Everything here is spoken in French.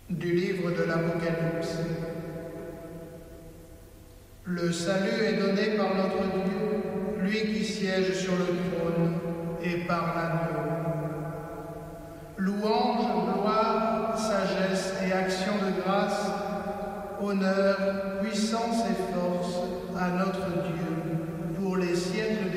Du livre de l'Apocalypse. Le salut est donné par notre Dieu, lui qui siège sur le trône, et par l'agneau. Louange, gloire, sagesse et action de grâce, honneur, puissance et force à notre Dieu, pour les siècles